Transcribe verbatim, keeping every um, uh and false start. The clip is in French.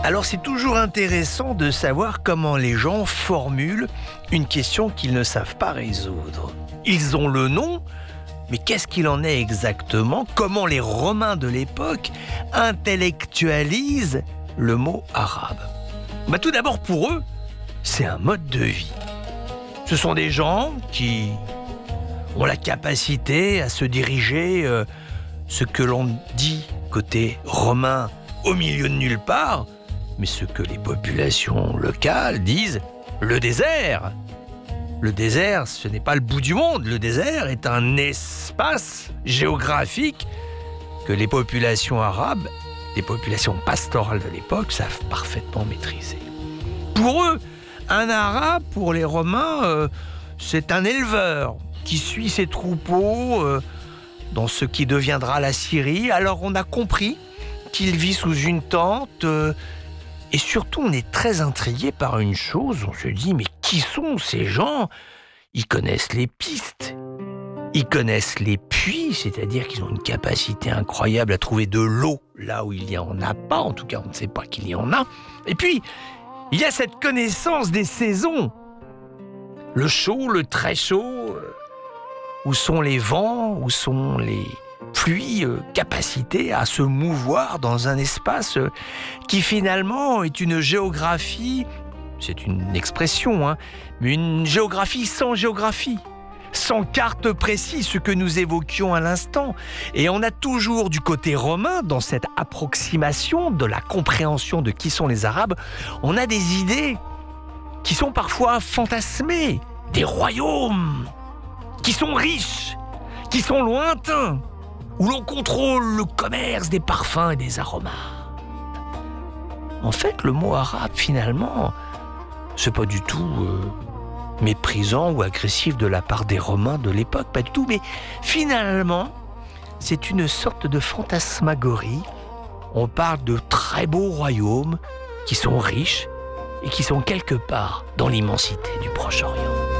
Alors c'est toujours intéressant de savoir comment les gens formulent une question qu'ils ne savent pas résoudre. Ils ont le nom, mais qu'est-ce qu'il en est exactement? Comment les Romains de l'époque intellectualisent le mot arabe? Bah, tout d'abord pour eux, c'est un mode de vie. Ce sont des gens qui ont la capacité à se diriger, euh, ce que l'on dit côté romain, au milieu de nulle part, mais ce que les populations locales disent le désert. Le désert, ce n'est pas le bout du monde. Le désert est un espace géographique que les populations arabes, les populations pastorales de l'époque, savent parfaitement maîtriser. Pour eux, un arabe, pour les Romains, euh, c'est un éleveur qui suit ses troupeaux euh, dans ce qui deviendra la Syrie. Alors on a compris qu'il vit sous une tente euh, et surtout on est très intrigué par une chose. On se dit, mais qui sont ces gens? Ils connaissent les pistes, ils connaissent les puits, c'est-à-dire qu'ils ont une capacité incroyable à trouver de l'eau là où il n'y en a pas. En tout cas, on ne sait pas qu'il y en a. Et puis, il y a cette connaissance des saisons. Le chaud, le très chaud, euh, où sont les vents, où sont les pluies, euh, capacité à se mouvoir dans un espace euh, qui finalement est une géographie, c'est une expression, hein, mais une géographie sans géographie, sans carte précise, ce que nous évoquions à l'instant. Et on a toujours du côté romain, dans cette approximation de la compréhension de qui sont les Arabes, on a des idées qui sont parfois fantasmées, des royaumes qui sont riches, qui sont lointains, où l'on contrôle le commerce des parfums et des aromates. En fait, le mot arabe, finalement, c'est pas du tout euh, méprisant ou agressif de la part des Romains de l'époque, pas du tout, mais finalement, c'est une sorte de fantasmagorie. On parle de très beaux royaumes qui sont riches et qui sont quelque part dans l'immensité du Proche-Orient.